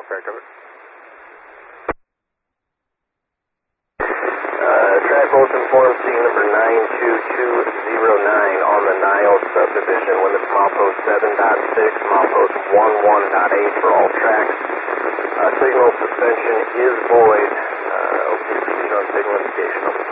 Fair cover. Track bulletin form C number 92209 on the Niles subdivision. Limits milepost 7.6, milepost 11.8 for all tracks. Signal suspension is void. Proceed on signal indication.